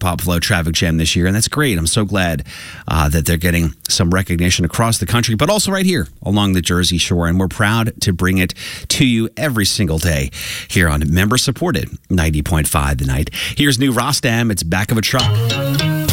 Popflow Traffic Jam this year, and that's great. I'm so glad that they're getting some recognition across the country, but also right here along the Jersey Shore, and we're proud to bring it to you every single day here on member-supported 90.5 The Night. Here's new Rostam, It's Back of a Truck.